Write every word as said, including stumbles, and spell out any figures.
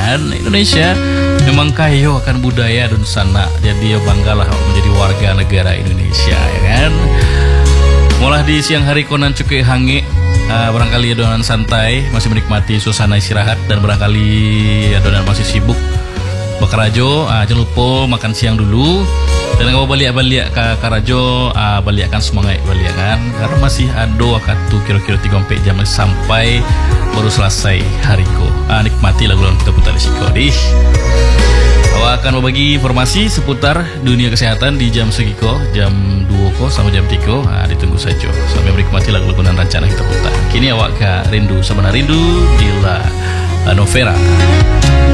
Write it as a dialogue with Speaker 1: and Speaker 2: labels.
Speaker 1: kan. Indonesia memang kaya akan budaya dan sana. Jadi ya banggalah menjadi warga negara Indonesia ya kan. Mulai di siang hari konan cukup hangi, uh, barangkali adonan santai masih menikmati suasana istirahat, dan barangkali adonan masih sibuk bekerja, uh, jangan lupa makan siang dulu. Dan kalau balik-balik ke Karajo, uh, baliakan semangat balik kan, karena masih ada waktu kira-kira tiga sampai jam sampai baru selesai hariku. Uh, nikmati lagu-lagu kita putar di siko dih. Awak akan berbagi informasi seputar dunia kesehatan di jam segiko, jam dua ko sampai jam tiga. Nah, ditunggu saja sampai menikmati lagu-lagu dan rencana kita putar. Kini awak ke rindu sebenarnya rindu bila Novera.